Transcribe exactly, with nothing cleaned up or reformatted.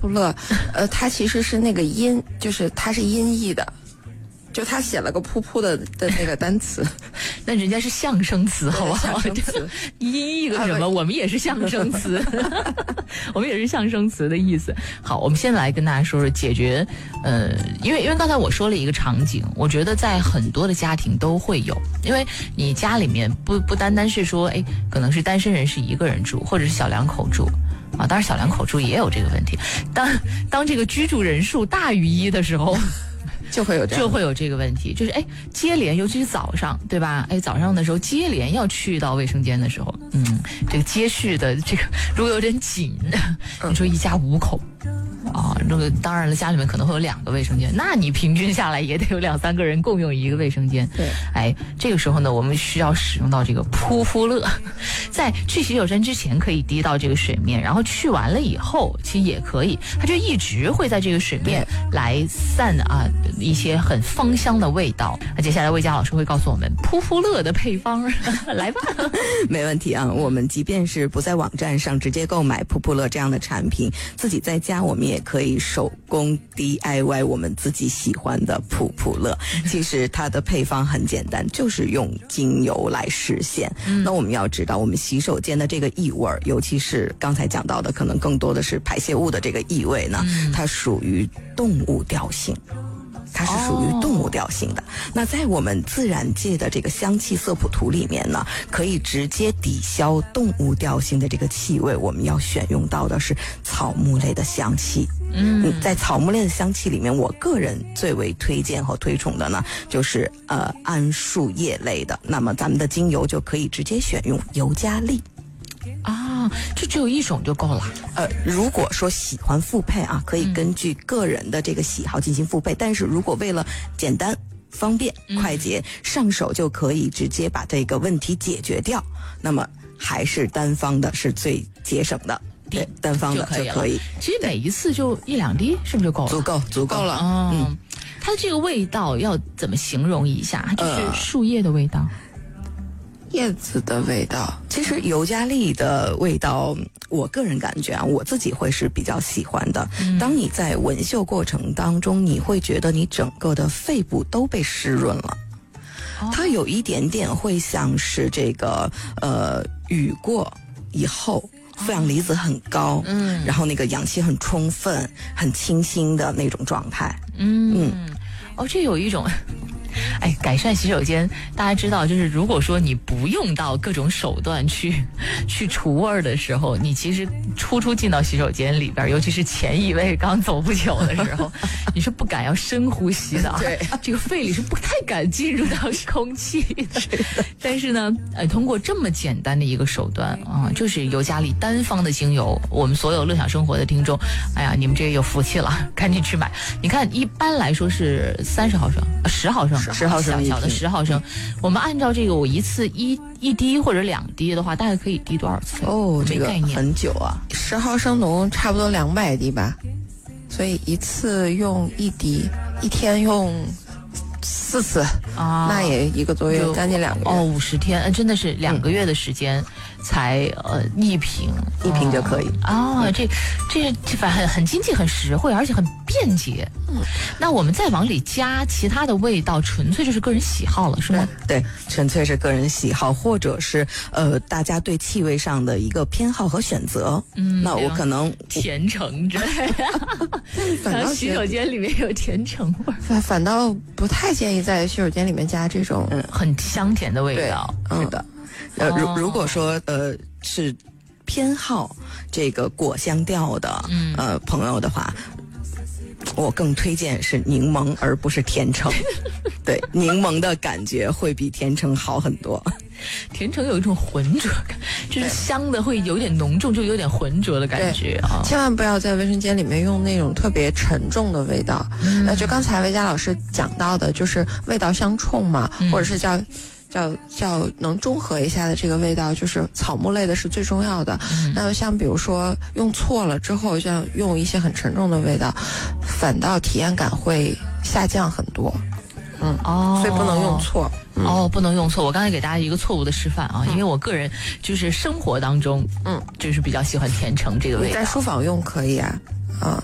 扑乐，呃，它其实是那个音，就是它是音译的。就他写了个噗噗的的那个单词， 那人家是象声词，好不好？ 象声词， 音译个什么？我们也是象声词，我们也是象声词的意思。好，我们先来跟大家说说解决，呃，因为因为刚才我说了一个场景，我觉得在很多的家庭都会有，因为你家里面不不单单是说，哎，可能是单身人士一个人住，或者是小两口住。啊，当然小两口住也有这个问题。当当这个居住人数大于一的时候。 就会有这样就会有这个问题，就是哎，接连，尤其是早上，对吧？哎，早上的时候接连要去到卫生间的时候，嗯，这个接续的这个如果有点紧，你说一家五口。啊，这个当然了，家里面可能会有两个卫生间，那你平均下来也得有两三个人共用一个卫生间。 对， 哎，这个时候呢，我们需要使用到这个扑扑乐，在去洗手间之前可以滴到这个水面，然后去完了以后，其实也可以，它就一直会在这个水面来散啊一些很芳香的味道。那接下来魏佳老师会告诉我们扑扑乐的配方，来吧。 没问题啊，我们即便是不在网站上直接购买扑扑乐这样的产品，自己在家我们也可以手工 D I Y 我们自己喜欢的扑扑乐。其实它的配方很简单，就是用精油来实现。嗯、那我们要知道，我们洗手间的这个异味，尤其是刚才讲到的，可能更多的是排泄物的这个异味呢，嗯、它属于动物调性。它是属于动物调性的。哦、那在我们自然界的这个香气色谱图里面呢，可以直接抵消动物调性的这个气味。我们要选用到的是草木类的香气。嗯，在草木类的香气里面，我个人最为推荐和推崇的呢，就是呃桉树叶类的。那么咱们的精油就可以直接选用尤加利。 啊，就只有一种就够了。 呃，如果说喜欢复配啊，可以根据个人的这个喜好进行复配。嗯、但是如果为了简单、方便、快捷，嗯、上手就可以直接把这个问题解决掉，那么还是单方的是最节省的。对，单方的就可以。可以其实每一次就一两滴，是不是就够了？ 足够，足够了。 哦、嗯，它的这个味道要怎么形容一下？就是树叶的味道。呃叶子的味道， 其实尤加利的味道，我个人感觉啊，我自己会是比较喜欢的。嗯、当你在闻嗅过程当中，你会觉得你整个的肺部都被湿润了。哦、它有一点点会像是这个呃雨过以后，负氧离子很高，嗯，然后那个氧气很充分、很清新的那种状态。 嗯，嗯哦，这有一种。哎，改善洗手间，大家知道，就是如果说你不用到各种手段去去除味儿的时候，你其实出出进到洗手间里边，尤其是前一位刚走不久的时候，你是不敢要深呼吸的， 对， 这个肺里是不太敢进入到空气的。但是呢，呃，通过这么简单的一个手段啊，就是尤加利单方的精油，我们所有乐享生活的听众，哎呀，你们这个有福气了，赶紧去买。你看，一般来说是三十毫升，十毫升。 十毫升， 小的十毫升。我们按照这个，我一次一一滴或者两滴的话，大概可以滴多少次？ 哦，这个很久啊， 十毫升总共差不多两百滴吧，所以一次用一滴，一天用四次啊，那也一个多月，将近两个月。 哦，五十天，真的是两个月的时间。嗯才呃一瓶一瓶就可以哦，嗯、这这这反很很经济很实惠，而且很便捷。嗯，那我们再往里加其他的味道，纯粹就是个人喜好了，是吗？ 对，对纯粹是个人喜好，或者是呃大家对气味上的一个偏好和选择。嗯，那我可能甜橙之类的，反倒洗手间里面有甜橙味儿， 反反倒不太建议在洗手间里面加这种嗯很香甜的味道。 嗯、是的。呃，如如果说呃是偏好这个果香调的、嗯、呃朋友的话，我更推荐是柠檬而不是甜橙。对，柠檬的感觉会比甜橙好很多。 甜橙有一种浑浊感，就是香的会有点浓重，就有点浑浊的感觉啊。 千万不要在卫生间里面用那种特别沉重的味道。嗯、呃，就刚才魏佳老师讲到的，就是味道相冲嘛，嗯、或者是叫。叫叫能中和一下的这个味道，就是草木类的是最重要的。嗯、那像比如说用错了之后，像用一些很沉重的味道，反倒体验感会下降很多。嗯，哦，所以不能用错。 嗯、哦，不能用错。我刚才给大家一个错误的示范啊，嗯、因为我个人就是生活当中，嗯，就是比较喜欢甜橙这个味道。 你在书房用可以啊。啊，